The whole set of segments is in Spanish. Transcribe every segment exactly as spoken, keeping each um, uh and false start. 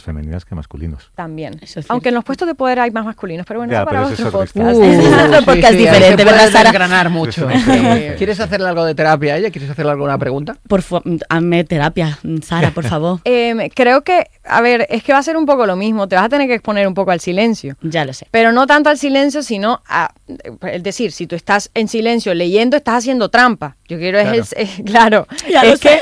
femeninas que masculinos. También. Eso es Aunque en los puestos de poder hay más masculinos, pero bueno, Ya, eso para pero eso otro es otro podcast. Uh, Ese es otro podcast sí, sí, diferente, ahí te ¿verdad, puedes Sara? desgranar mucho. Eso Sí. ¿Quieres hacerle algo de terapia a ella? ¿Quieres hacerle alguna pregunta? Por favor, hazme terapia, Sara, por favor. Eh, creo que, a ver, es que va a ser un poco lo mismo. Te vas a tener que exponer un poco al silencio. Ya lo sé. Pero no tanto al silencio, sino a... Es decir, si tú estás en silencio leyendo, estás haciendo trampa. Yo quiero, Claro. es el... Es, claro, Ya lo es que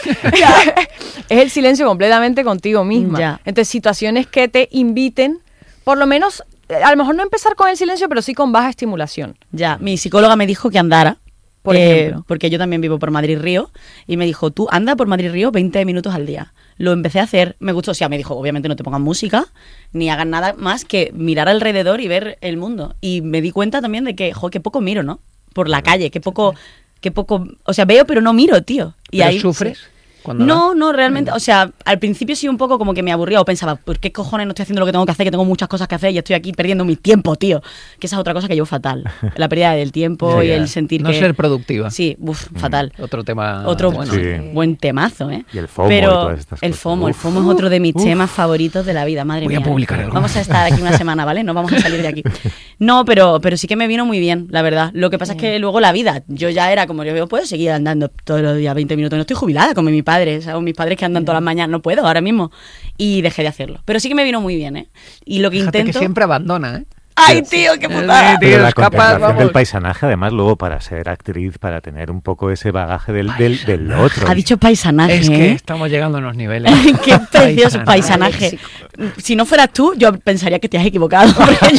es el silencio completamente contigo misma. Ya. Entonces, situaciones que te inviten, por lo menos, eh, a lo mejor no empezar con el silencio, pero sí con baja estimulación. Ya, mi psicóloga me dijo que andara, Por eh, ejemplo. porque yo también vivo por Madrid-Río, y me dijo, tú anda por Madrid-Río veinte minutos al día. Lo empecé a hacer, me gustó, o sea, me dijo, obviamente no te pongas música, ni hagas nada más que mirar alrededor y ver el mundo. Y me di cuenta también de que, jo, qué poco miro, ¿no? Por la calle, qué poco, qué poco, o sea, veo pero no miro, tío. Y ¿Pero ahí sufres? sí. Cuando No, vas? no, realmente, o sea, al principio sí un poco como que me aburría o pensaba, ¿por qué cojones no estoy haciendo lo que tengo que hacer? Que tengo muchas cosas que hacer y estoy aquí perdiendo mi tiempo, tío. Que esa es otra cosa que llevo fatal. La pérdida del tiempo Sí, y ya. el sentir No que... ser productiva. Sí, uff, fatal. Otro tema Otro bueno. Sí. buen temazo, ¿eh? Y el FOMO y Pero todas estas el cosas. FOMO, el Uf. FOMO es otro de mis Uf. temas favoritos de la vida, madre Voy a mía. publicar algo. Vamos a estar aquí una semana, ¿vale? No vamos a salir de aquí. No, pero, pero sí que me vino muy bien, la verdad. Lo que pasa es que luego la vida, yo ya era como, yo puedo seguir andando todos los días veinte minutos. No estoy jubilada como mi padre, ¿sabes? Mis padres que andan todas las mañanas, no puedo ahora mismo. Y dejé de hacerlo. Pero sí que me vino muy bien, ¿eh? Y lo que Fíjate intento... que siempre abandona, ¿eh? ¡Ay, tío, qué putada! Sí, Pero tío, la escapas, contemplación del vamos. paisanaje, además, luego para ser actriz, para tener un poco ese bagaje del, del, del otro. Ha dicho paisanaje, Es que ¿eh? estamos llegando a unos niveles. Qué precioso paisanaje. Si no fueras tú, yo pensaría que te has equivocado. porque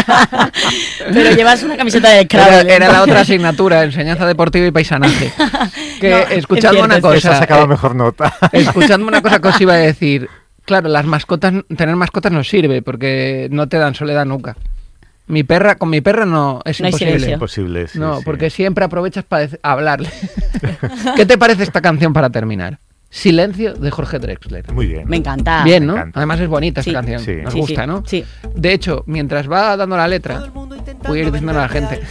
yo- Pero llevas una camiseta de Era, Scrabble. era la otra asignatura, enseñanza deportiva y paisanaje. Que No, es escuchadme cierto, una es cosa. Esa sacaba eh, mejor nota. Escuchadme una cosa que os iba a decir. Claro, las mascotas, tener mascotas no sirve porque no te dan soledad nunca. Mi perra, con mi perra no, es No hay imposible. silencio. Imposible, sí, no, sí. porque siempre aprovechas para dec- hablarle. ¿Qué te parece esta canción para terminar? Silencio de Jorge Drexler. Muy bien. Me encanta. Bien, me ¿no? encanta. Además es bonita Sí, esta canción. sí. Nos Sí, gusta, sí, ¿no? sí. De hecho, mientras va dando la letra, voy a ir diciendo a la gente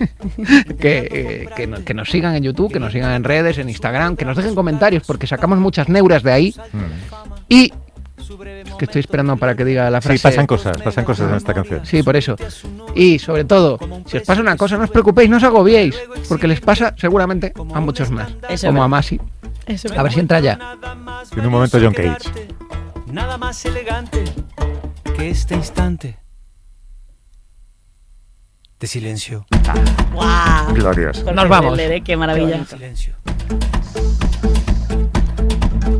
que, eh, que, no- que nos sigan en YouTube, que nos sigan en redes, en Instagram, que nos dejen comentarios porque sacamos muchas neuras de ahí. Mm. Y es que estoy esperando para que diga la frase. Sí, pasan cosas, pasan cosas en esta canción. Sí, por eso. Y sobre todo, si os pasa una cosa, no os preocupéis, no os agobiéis, porque les pasa seguramente a muchos más. Eso es como a verdad. Masi. Eso A ver si entra ya. En un momento John Cage. Nada más elegante que este instante de silencio. ¡Guau! Glorioso. Jorge Nos vamos. Drexler, ¿eh? Qué maravilla. Silencio.